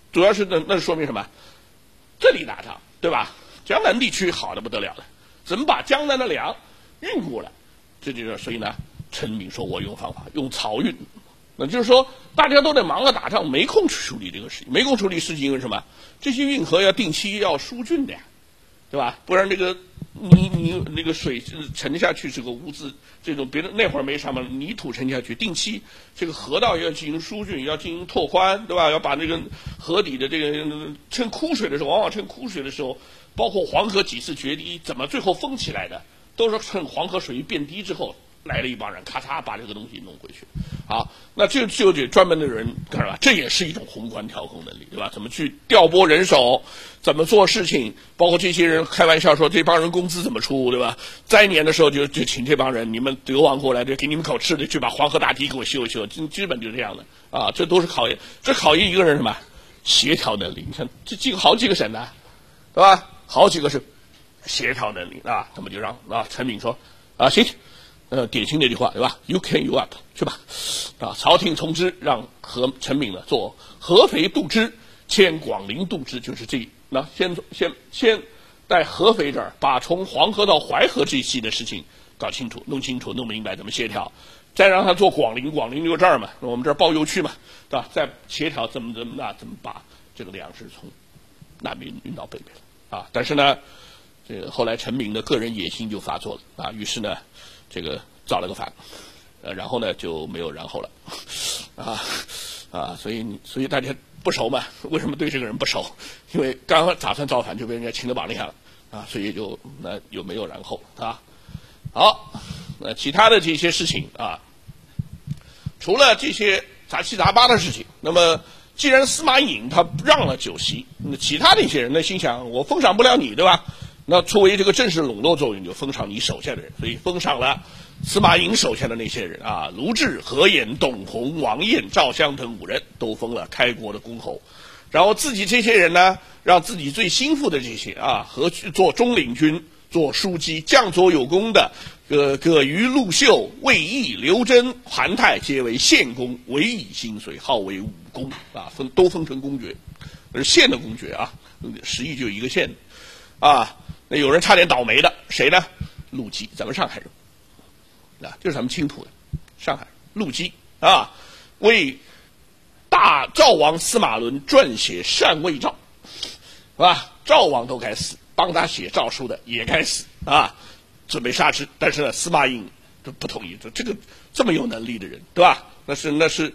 主要是那说明什么？这里打仗，对吧？江南地区好的不得了了，怎么把江南的粮运过来？这就是所以呢，陈敏说我用方法用漕运，那就是说大家都在忙着打仗，没空去处理这个事情，没空处理事情，因为什么？这些运河要定期要疏浚的呀，对吧？不然这个你那个水沉下去，这个污渍这种别的那会儿没什么泥土沉下去，定期这个河道要进行疏浚，要进行拓宽，对吧？要把那个河底的这个趁枯水的时候，往往趁枯水的时候，包括黄河几次决堤，怎么最后封起来的？都是趁黄河水域变低之后，来了一帮人，咔嚓把这个东西弄回去。好，那就得专门的人干什么？这也是一种宏观调控能力，对吧？怎么去调拨人手，怎么做事情？包括这些人开玩笑说，这帮人工资怎么出，对吧？灾年的时候就请这帮人，你们流亡过来的，给你们口吃的，去把黄河大堤给我修一修，基本就是这样的啊。这都是考验，这考验一个人什么协调能力。你看这好几个省呢，对吧？好几个是协调能力啊，那么就让陈敏说行，典型的一句话对吧 ？You can you up 去吧，朝廷从之，让陈敏呢做合肥度支，迁广陵度支，就是这那先在合肥这儿把从黄河到淮河这一系的事情搞清楚、弄清楚、弄明白怎么协调，再让他做广陵，广陵就这儿嘛，我们这儿包邮区嘛，对吧？再协调怎么把这个粮食从南边运到北边啊？但是呢。这个后来陈敏的个人野心就发作了啊，于是呢，这个造了个反，然后呢就没有然后了，所以大家不熟嘛？为什么对这个人不熟？因为刚刚打算造反就被人家擒了绑了下啊，所以就没有然后啊。好，其他的这些事情啊，除了这些杂七杂八的事情，那么既然司马颖他让了酒席，那其他的一些人呢心想我封赏不了你，对吧？那作为这个正式笼络作用，就封赏你手下的人，所以封赏了司马颖手下的那些人啊，卢志、何衍、董洪、王晏、赵襄等5人都封了开国的公侯，然后自己这些人呢，让自己最心腹的这些和做中领军、做书记、将佐有功的葛瑜、陆秀、魏毅、刘桢、韩泰皆为县公，委以薪水，号为武公都封成公爵，是县的公爵啊，10邑就一个县啊。那有人差点倒霉的，谁呢？陆基，咱们上海人就是咱们青浦的上海陆基啊，为大赵王司马伦撰写禅位诏，是吧？赵王都该死，帮他写诏书的也该死啊，准备杀之。但是呢，司马颖就不同意，这个这么有能力的人，对吧？那是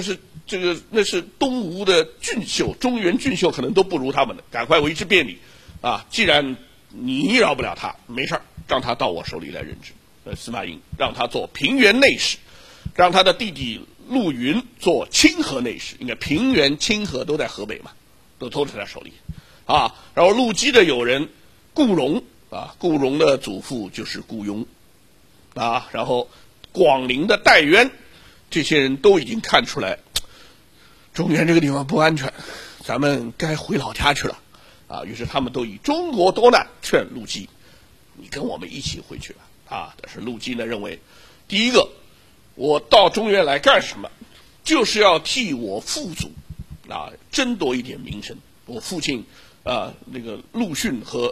东吴的俊秀，中原俊秀可能都不如他们的，赶快为之便礼啊！既然你饶不了他，没事儿，让他到我手里来任职。司马颖让他做平原内史，让他的弟弟陆云做清河内史。应该平原、清河都在河北嘛，都在他手里啊。然后陆基的友人顾荣顾荣的祖父就是顾雍啊。然后广陵的戴渊，这些人都已经看出来，中原这个地方不安全，咱们该回老家去了。于是他们都以中国多难劝陆基，你跟我们一起回去吧但是陆基呢认为，第一个，我到中原来干什么？就是要替我父祖争夺一点名声。我父亲那个陆逊和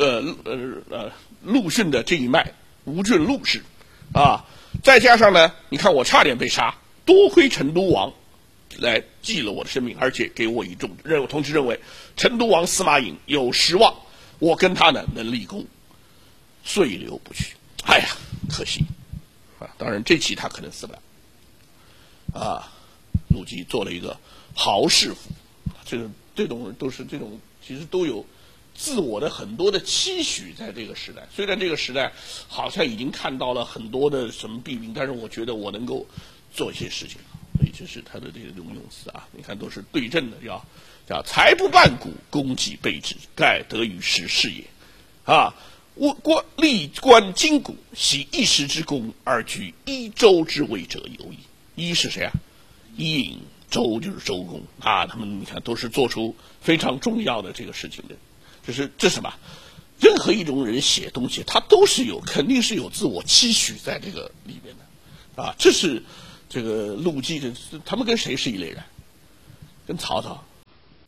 陆逊的这一脉，吴郡陆氏再加上呢，你看我差点被杀，多亏成都王来记了我的生命，而且给我一重任务，同时认为成都王司马颖有实望，我跟他呢能立功，遂留不去。哎呀，可惜当然这期他可能死不了陆基做了一个豪士府，这种人都是这种，其实都有自我的很多的期许。在这个时代，虽然这个时代好像已经看到了很多的什么弊病，但是我觉得我能够做一些事情。所以这是他的这种用词你看都是对症的，叫才不半古，功绩备至，盖得与时事也历官今古，喜一时之功，而居一州之位者有矣。一是谁伊尹，周就是周公他们你看都是做出非常重要的这个事情的。这什么？任何一种人写东西，他都是肯定是有自我期许在这个里面的这是这个陆基他们跟谁是一类人？跟曹操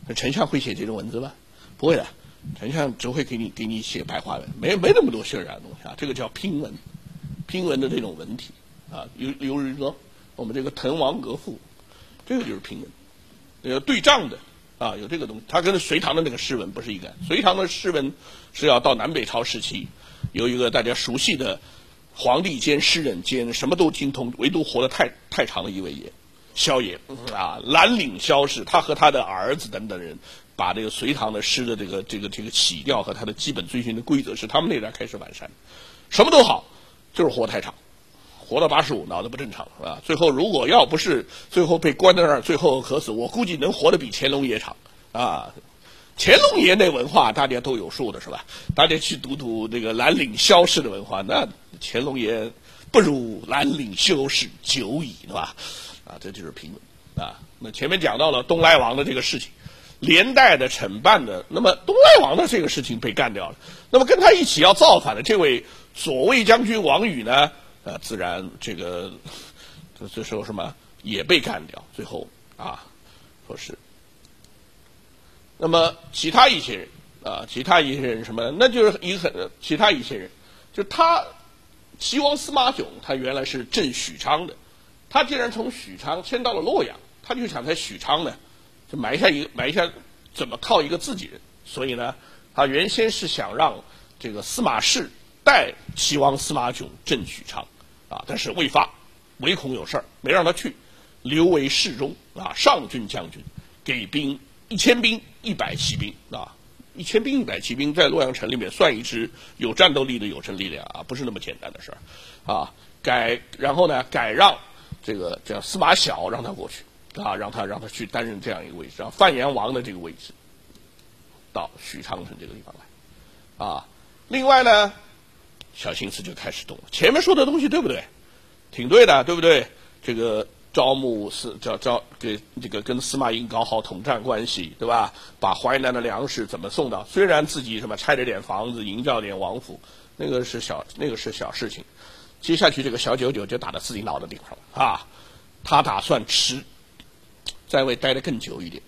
那丞相会写这种文字吗？不会的，丞相只会给你写白话文，没那么多渲染的东西啊。这个叫拼文，拼文的这种文体啊，有人说我们这个滕王阁赋，这个就是拼文，对仗的啊，有这个东西。它跟隋唐的那个诗文不是一个，隋唐的诗文是要到南北朝时期，有一个大家熟悉的皇帝兼诗人兼什么都精通，唯独活得太长的一位爷，萧爷啊，蓝领萧氏，他和他的儿子等等人，把这个隋唐的诗的这个起调和他的基本遵循的规则是他们那代开始完善，什么都好，就是活太长，活到85，脑子不正常啊。最后如果要不是最后被关在那儿，最后渴死，我估计能活得比乾隆爷长啊。乾隆爷那文化大家都有数的是吧？大家去读这个蓝领萧氏的文化，那乾隆爷不如蓝领萧氏久矣，对吧？啊，这就是评论啊。那前面讲到了东莱王的这个事情，连带的惩办的，那么东莱王的这个事情被干掉了，那么跟他一起要造反的这位左卫将军王宇呢，自然这时候什么也被干掉，最后啊，说是。那么其他一些人啊，其他一些人什么？那就是其他一些人，就他齐王司马囧，他原来是镇许昌的，他既然从许昌迁到了洛阳，他就想在许昌呢，就埋下怎么靠一个自己人，所以呢，他原先是想让这个司马氏代齐王司马囧镇许昌啊，但是未发，唯恐有事儿，没让他去，留为侍中啊，上军将军，给兵1000兵100骑兵啊，1000兵100骑兵在洛阳城里面算一支有战斗力的有生力量啊，不是那么简单的事儿啊。然后呢，改让这个叫司马晓让他过去啊，让他去担任这样一个位置，让范阳王的这个位置到许昌城这个地方来啊。另外呢，小心思就开始动了，前面说的东西对不对？挺对的，对不对？这个招募给这个跟司马颖搞好统战关系，对吧？把淮南的粮食怎么送到？虽然自己什么拆了点房子，营造点王府，那个是小事情。接下去这个小九九就打到自己脑袋顶上了啊！他打算在位待得更久一点，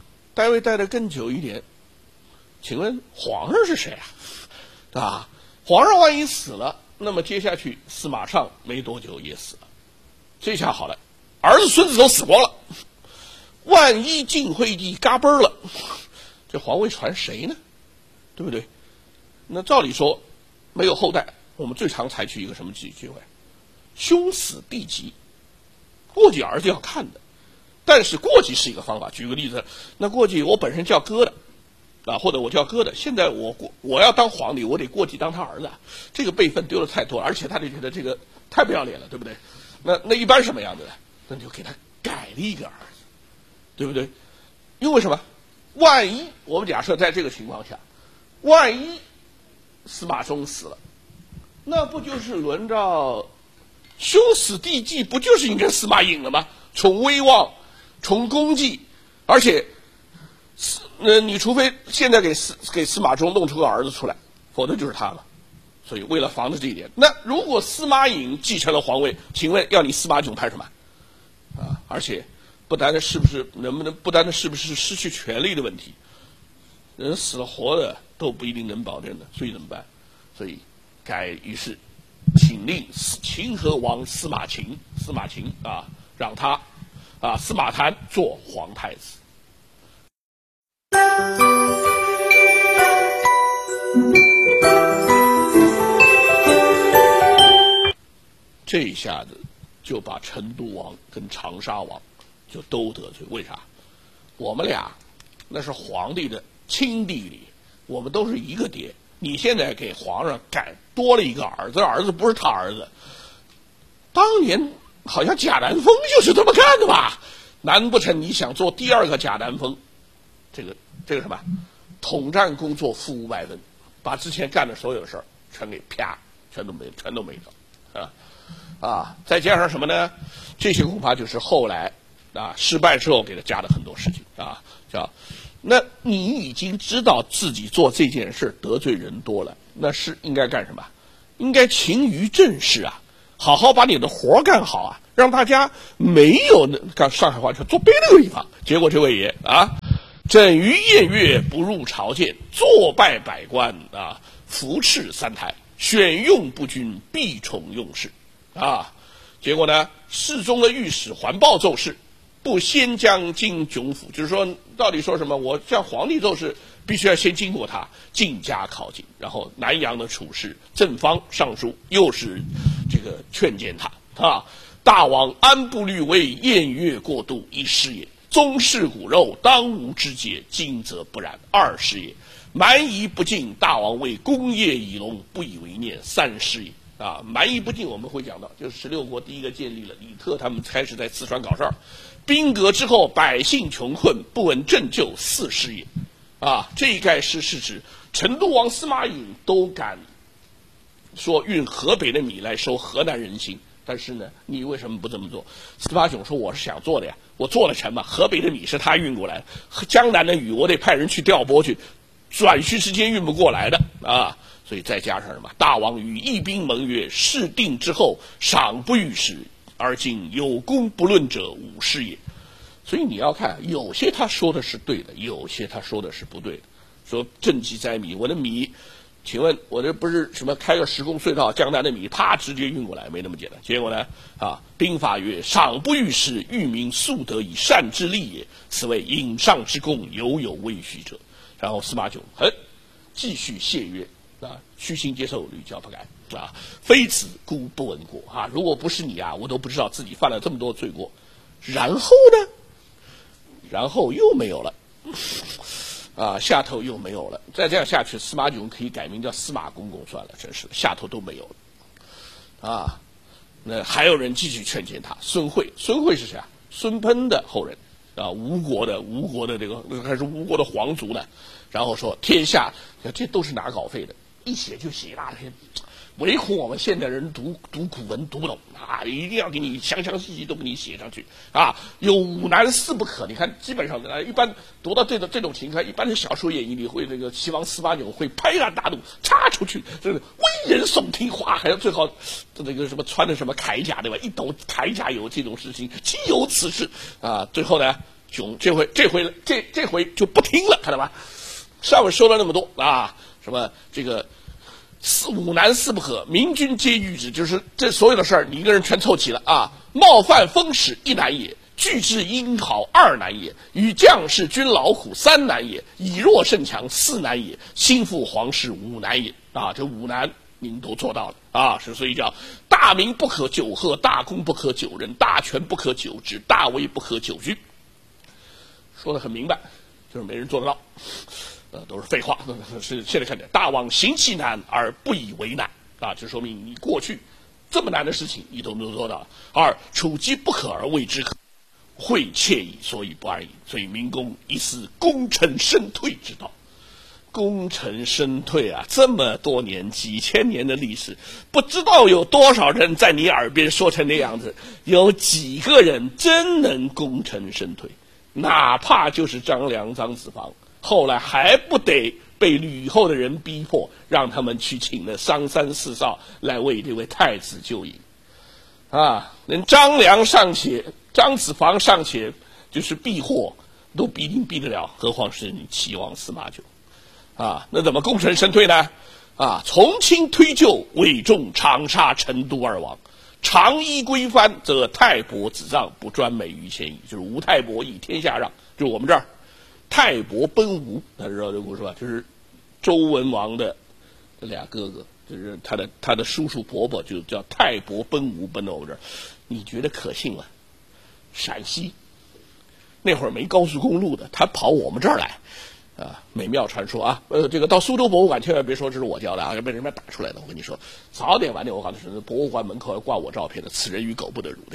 请问皇上是谁啊？皇上万一死了，那么接下去司马尚没多久也死了，这下好了。儿子孙子都死光了，万一晋惠帝嘎嘣了，这皇位传谁呢？对不对？那照理说没有后代，我们最常采取一个什么机会？兄死弟及，过继儿子要看的，但是过继是一个方法。举个例子，那过继我本身叫哥的啊，或者我叫哥的，现在我要当皇帝，我得过继当他儿子，这个辈分丢的太多了，而且他就觉得这个太不要脸了，对不对？那一般什么样子的？那就给他改了一个儿子，对不对？因为什么？万一我们假设在这个情况下，万一司马衷死了，那不就是轮到兄死弟继，不就是应该司马颖了吗？从威望，从功绩，而且你除非现在给司马衷弄出个儿子出来，否则就是他了。所以为了防止这一点，那如果司马颖继承了皇位，请问要你司马囧拍什么啊？而且不单是不是失去权力的问题，人死了活的都不一定能保证的，所以怎么办？所以于是请令秦河王司马晴啊，让他司马谈做皇太子。这一下子就把成都王跟长沙王就都得罪。为啥？我们俩那是皇帝的亲弟弟，我们都是一个爹，你现在给皇上多了一个儿子，儿子不是他儿子。当年好像贾南风就是这么干的吧？难不成你想做第二个贾南风？这个什么统战工作负500分，把之前干的所有事儿全给全都没了再加上什么呢？这些恐怕就是后来失败之后给他加的很多事情那你已经知道自己做这件事得罪人多了，那是应该干什么？应该勤于政事好好把你的活干好让大家没有上海话叫做背那个地方。结果这位爷枕于宴乐，不入朝见，坐拜百官啊，服斥三台，选用不均，必宠用事啊。结果呢，世宗的御史环抱奏事，不先将经囧府，就是说到底说什么？我向皇帝奏事，必须要先经过他，进加考进。然后南阳的处事，正方上书，又是这个劝谏他啊。大王安不虑为宴乐过度，一事也。宗室骨肉，当无之节，今则不然，二事也。蛮夷不敬，大王为功业以隆，不以为念，三事也。啊，蛮夷不敬我们会讲到，就是16国第一个建立了，李特他们开始在四川搞事儿。兵革之后，百姓穷困，不闻政救，四事也。啊，这一概是指成都王司马颖都敢说运河北的米来收河南人心，但是呢，你为什么不这么做？司马囧说我是想做的呀，我做了成嘛，河北的米是他运过来的，江南的雨我得派人去调拨去，转须之间运不过来的啊。所以再加上什么？大王与义兵盟约，事定之后，赏不遇事，而今有功不论者，无事也。所以你要看，有些他说的是对的，有些他说的是不对的。说赈济灾米，我的米，请问我这不是什么开个10公隧道，江南的米他直接运过来，没那么简单。结果呢，啊，兵法曰：赏不遇事，欲民速得以善之利也，此谓隐上之功，犹有未许者。然后司马囧继续谢曰：啊，虚心接受，屡教不改啊！非此孤不闻过啊！如果不是你啊，我都不知道自己犯了这么多罪过。然后呢？然后又没有了啊，下头又没有了。再这样下去，司马囧可以改名叫司马公公算了，真是下头都没有了啊！那还有人继续劝谏他。孙惠是谁啊？孙賁的后人啊，吴国的这个还是吴国的皇族呢。然后说天下这都是拿稿费的，一写就写一大篇，唯恐我们现代人读古文读不懂啊，一定要给你详细细都给你写上去啊，有5难4不可。你看基本上一般读到这种情况，一般的小说演义里会那个齐王司马囧会拍案大怒，插出去这个危人耸听话，还有最好那个什么穿的什么铠甲对吧？一抖铠甲有这种事情，岂有此事啊？最后呢，囧这回就不听了，看到吧？上面说了那么多啊，什么这个5难4不可，明君皆遇之，就是这所有的事儿，你一个人全凑齐了啊！冒犯封使1难也，拒之英豪2难也，与将士均劳苦3难也，以弱胜强4难也，心腹皇室5难也啊！这5难您都做到了啊！所以叫大名不可久贺，大功不可久任，大权不可久止，大威不可久居。说得很明白，就是没人做得到。都是废话。是现在看见大王行其难而不以为难啊，就说明你过去这么难的事情你都能做到。2处机不可而为之可，会窃矣，所以不二矣。所以明公一思功成身退之道。功成身退啊，这么多年几千年的历史，不知道有多少人在你耳边说成那样子，有几个人真能功成身退？哪怕就是张良、张子房，后来还不得被吕后的人逼迫，让他们去请了商三4少来为这位太子救营啊！连张良尚且，张子房尚且就是避祸都必定避得了，何况是你齐王司马囧啊？那怎么功成身退呢？啊，从轻推就，委重长沙、成都2王。常依规范，则太伯子让，不专美于前矣。就是吴太伯以天下让，就是我们这儿太伯奔吴，大家知道这个故事吧？就是周文王的俩哥哥，就是他的叔叔伯伯，就叫太伯奔吴，奔到我们这儿。你觉得可信吗？陕西那会儿没高速公路的，他跑我们这儿来。啊，美妙传说啊！这个到苏州博物馆千万别说这是我教的啊，要被人家打出来的。我跟你说，早点晚点，我告诉你，博物馆门口要挂我照片的，此人与狗不得入内。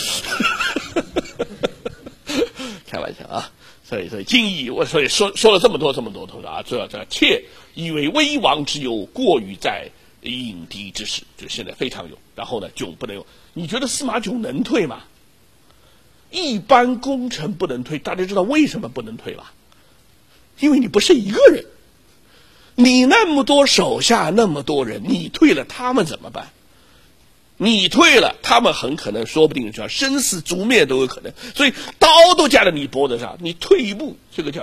开玩笑啊！所以今义，所以说了这么多同志啊，这妾以为危亡之忧，过于在引敌之时，就现在非常有。然后呢，囧不能用。你觉得司马囧能退吗？一般功臣不能退，大家知道为什么不能退吧？因为你不是一个人，你那么多手下那么多人，你退了他们怎么办？你退了他们很可能说不定就要生死诛灭都有可能，所以刀都架在你脖子上，你退一步，这个叫